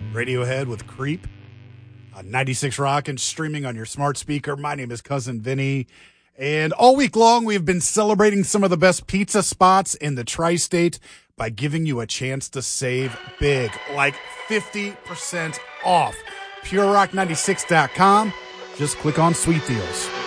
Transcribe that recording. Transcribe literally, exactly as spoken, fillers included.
Radiohead with Creep. Uh, ninety-six Rock and streaming on your smart speaker. My name is Cousin Vinny. And all week long, we've been celebrating some of the best pizza spots in the tri-state by giving you a chance to save big, like fifty percent off. Pure Rock ninety-six dot com. Just click on Sweet Deals.